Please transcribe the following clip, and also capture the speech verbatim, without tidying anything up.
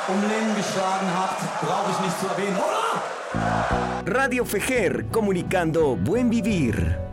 um Leben geschlagen habt, brauche ich nicht zu erwähnen, oder? Radio Fejer, comunicando buen vivir.